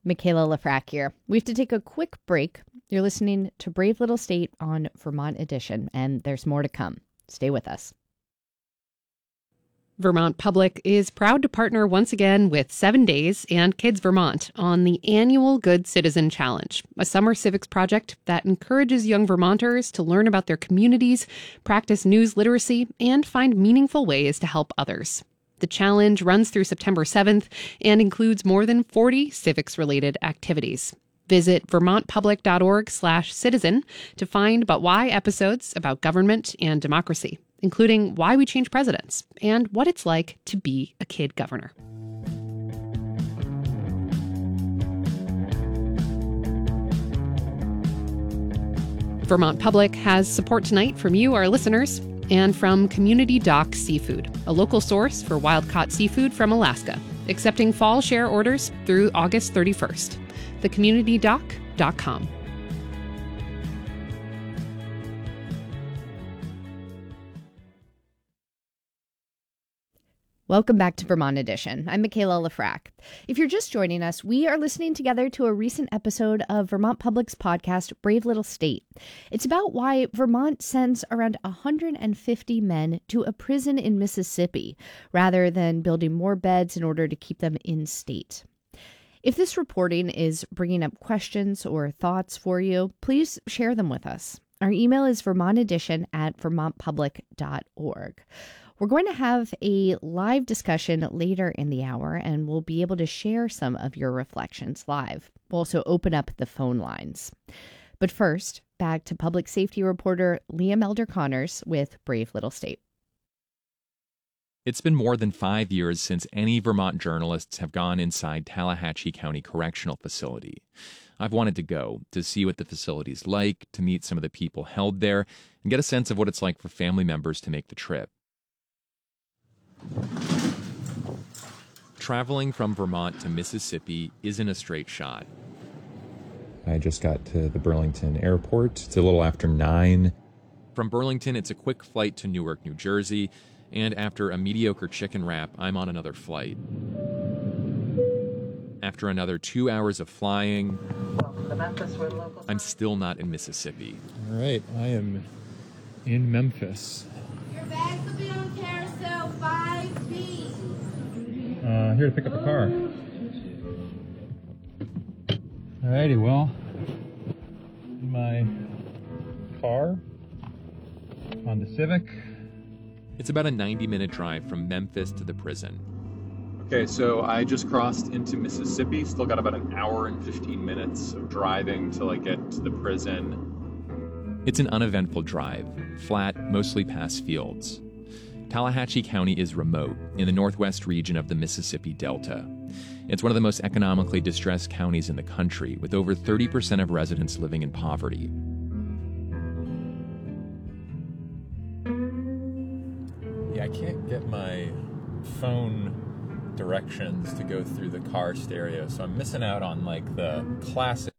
Michaela Lafrac here. We have to take a quick break. You're listening to Brave Little State on Vermont Edition, and there's more to come. Stay with us. Vermont Public is proud to partner once again with 7 Days and Kids Vermont on the annual Good Citizen Challenge, a summer civics project that encourages young Vermonters to learn about their communities, practice news literacy, and find meaningful ways to help others. The challenge runs through September 7th and includes more than 40 civics-related activities. Visit vermontpublic.org/citizen to find about why episodes about government and democracy, including why we change presidents and what it's like to be a kid governor. Vermont Public has support tonight from you, our listeners, and from Community Dock Seafood, a local source for wild-caught seafood from Alaska, accepting fall share orders through August 31st. thecommunitydock.com. Welcome back to Vermont Edition. I'm Michaela Lafrac. If you're just joining us, we are listening together to a recent episode of Vermont Public's podcast, Brave Little State. It's about why Vermont sends around 150 men to a prison in Mississippi, rather than building more beds in order to keep them in state. If this reporting is bringing up questions or thoughts for you, please share them with us. Our email is vermontedition@vermontpublic.org. We're going to have a live discussion later in the hour, and we'll be able to share some of your reflections live. We'll also open up the phone lines. But first, back to public safety reporter Liam Elder Connors with Brave Little State. It's been more than 5 years since any Vermont journalists have gone inside Tallahatchie County Correctional Facility. I've wanted to go, to see what the facility's like, to meet some of the people held there, and get a sense of what it's like for family members to make the trip. Traveling from Vermont to Mississippi isn't a straight shot. I just got to the Burlington airport. It's a little after 9. From Burlington, it's a quick flight to Newark, New Jersey, and after a mediocre chicken wrap, I'm on another flight. After another 2 hours of flying, I'm still not in Mississippi. All right, I am in Memphis. Your bags will be on carousel 5B. Here to pick up a car. Alrighty, well, in my car on the Civic. It's about a 90-minute drive from Memphis to the prison. Okay, so I just crossed into Mississippi. Still got about an hour and 15 minutes of driving till I get to the prison. It's an uneventful drive, flat, mostly past fields. Tallahatchie County is remote, in the northwest region of the Mississippi Delta. It's one of the most economically distressed counties in the country, with over 30% of residents living in poverty. Yeah, I can't get my phone directions to go through the car stereo, so I'm missing out on like the classic